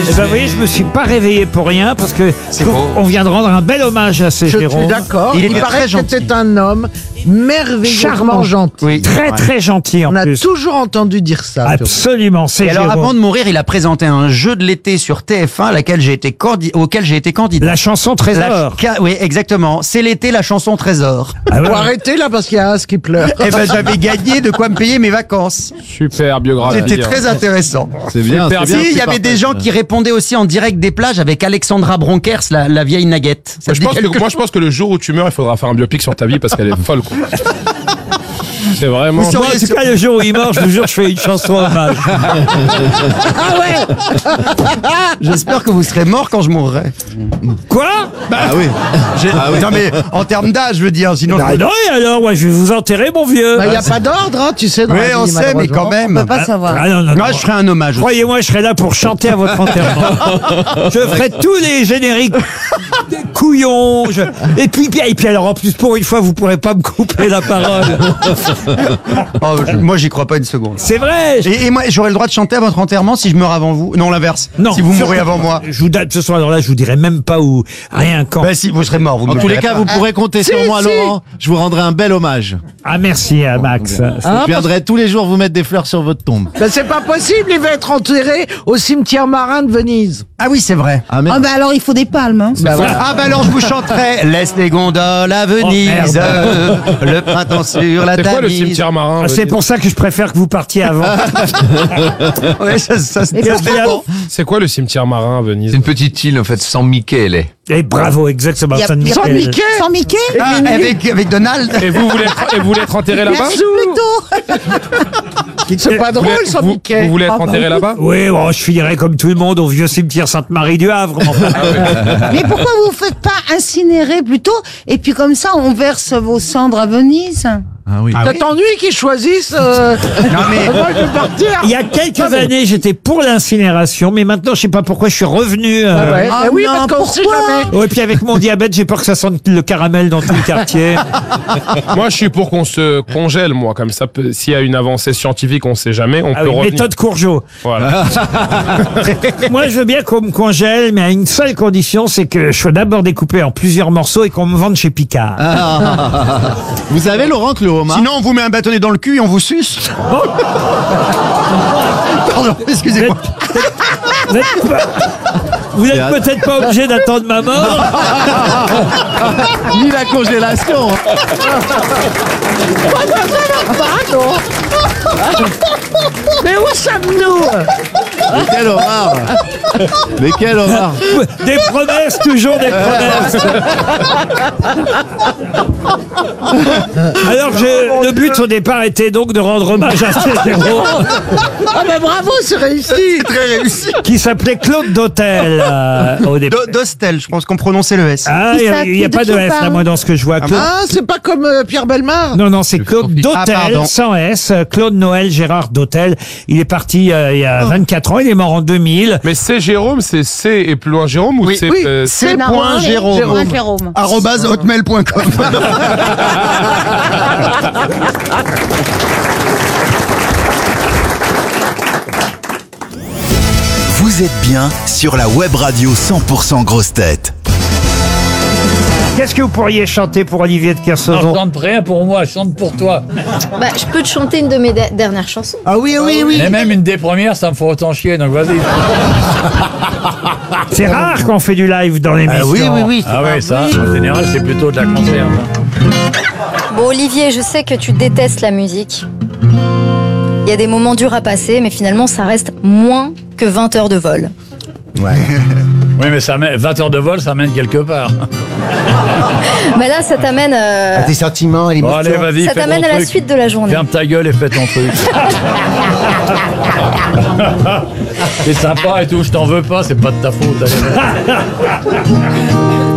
Eh ben, vous voyez, je me suis pas réveillé pour rien parce que on vient de rendre un bel hommage à ces Je Jérôme. suis d'accord. Il Il était paraît très que gentil. c'était un homme merveilleusement Charmant. gentil. Oui. Très très gentil en On a plus. toujours entendu dire ça. Absolument, c'est Et alors, Jérôme. avant de mourir, il a présenté un jeu de l'été sur TF1 auquel j'ai été candidat. La chanson Trésor. Oui, exactement. C'est l'été, la chanson Trésor. Ah ouais. Faut arrêter là parce qu'il y a un qui pleure. Eh ben, j'avais gagné de quoi me payer mes vacances. Super biographie. C'était très intéressant. C'est bien. Super c'est bien. bien. Si, il y avait des gens qui répondaient aussi en direct des plages avec Alexandra Bronkers, la vieille naguette. Ça te dit quelque Moi, je pense que le jour où tu meurs, il faudra faire un biopic sur ta vie parce qu'elle est folle, quoi. C'est vraiment. Vous Moi, en seriez tout cas, le jour où il meurt, je vous jure, je fais une chanson hommage. J'espère que vous serez mort quand je mourrai. Quoi? Ah oui. Non mais en termes d'âge, je veux dire, sinon. Ah non, et alors, ouais, je vais vous enterrer, mon vieux. Il n'y a pas d'ordre, hein, tu sais. Dans Oui, la on vie, sait, mais quand malheureusement. même. Pas savoir. Ah non, non, non. Moi, je ferai un hommage. aussi. Croyez-moi, je serai là pour chanter à votre enterrement. Je ferai tous les génériques des couillons. Et puis alors, en plus, pour une fois, vous pourrez pas me couper la parole. Oh, moi, j'y crois pas une seconde. C'est vrai. Et moi, j'aurai le droit de chanter à votre enterrement si je meurs avant vous. Non, l'inverse. Non. Si vous mourrez surtout- avant moi. Je vous date ce soir. Alors là, je vous dirai même pas où, rien quand. Ben si, vous serez mort. Vous En me tous les direz cas, pas. vous pourrez compter sur moi, Laurent. Je vous rendrai un bel hommage. Ah, merci, Max. Je viendrai tous les jours vous mettre des fleurs sur votre tombe. Ben, c'est pas possible, il va être enterré au cimetière marin de Venise. Ah oui, c'est vrai. Ah, mais Ah bah alors il faut des palmes. Hein. Bah, voilà. Ah bah alors je vous chanterai Laisse les gondoles à Venise, le printemps sur la C'est quoi le Tamise. cimetière marin? Ah, c'est pour ça que je préfère que vous partiez avant. Ouais, ça se Et tient pourquoi bien. C'est quoi le cimetière marin à Venise? C'est une petite île, en fait, sans Mickey, elle est. Et bravo, exactement. Y a- San y a Michel. Sans Mickey. Sans Mickey Ah, avec Donald. Et vous voulez être enterré là-bas? Plutôt. C'est pas drôle sans Mickey. Vous voulez être enterré là-bas? Oui, bon, je finirai comme tout le monde au vieux cimetière Sainte-Marie du Havre. Enfin. Mais pourquoi vous faites pas incinérer plutôt et puis comme ça on verse vos cendres à Venise? ah oui. Ça t'ennuie qu'ils choisissent Non mais moi, je veux partir. Il y a quelques années, j'étais pour l'incinération, mais maintenant, je sais pas pourquoi je suis revenu. Ah ouais. Ah Eh oui, non, parce qu'on sait pourquoi jamais. Ouais, puis avec mon diabète, j'ai peur que ça sente le caramel dans tout le quartier. Moi, je suis pour qu'on se congèle, moi, comme ça. S'il y a une avancée scientifique, on sait jamais, on Ah peut oui, revenir. méthode Courgeot. Voilà. Moi, je veux bien qu'on me congèle, mais à une seule condition, c'est que je sois d'abord découpé en plusieurs morceaux et qu'on me vende chez Picard. Vous savez, Laurent, que le homard. sinon on vous met un bâtonnet dans le cul et on vous suce. Pardon, excusez-moi. Vous n'êtes peut-être pas obligé d'attendre ma mort. Ni la congélation. Mais où sommes-nous? Mais quelle horreur. Mais quelle horreur. Des promesses, toujours des promesses. Alors, le but au départ était donc de rendre hommage à ce héros Ah ben bravo, c'est réussi. Très réussi. qui s'appelait Claude Dautel au départ. D'Hostel, je pense qu'on prononçait le S. Ah, Qui il ça, n'y a de pas qui de on S là, parle moi, dans ce que je vois. Claude- Ah, c'est pas comme Pierre Bellemare. Non, non, c'est Claude Ah, Dautel, pardon. sans S. Claude Noël Gérard Dautel. Il est parti il y a 24 ans. Il est mort en 2000. Mais c'est Jérôme, c'est C et plus loin Jérôme ou Oui, c'est oui, c'est Non, point Jérôme. Jérôme. @hotmail.com. Vous êtes bien sur la web radio 100% grosse tête. Qu'est-ce que vous pourriez chanter pour Olivier de Non, je Kersauzon? chante rien pour moi, je chante pour toi. Bah, je peux te chanter une de mes dernières chansons. Ah oui, oui, oui. Mais même une des premières, ça me fait autant chier, donc vas-y. C'est rare qu'on fait du live dans l'émission. oui. Ah ouais, ça, en général, c'est plutôt de la conserve. Bon, Olivier, je sais que tu détestes la musique. Il y a des moments durs à passer, mais finalement, ça reste moins que 20 heures de vol. Oui, mais ça mène, 20 heures de vol, ça mène quelque part. Mais là, ça t'amène, Tes sentiments et Bon, allez, vas-y, ça fais t'amène ton à la truc. suite de la journée. Ferme ta gueule et fais ton truc. C'est sympa et tout, je t'en veux pas, c'est pas de ta faute. allez.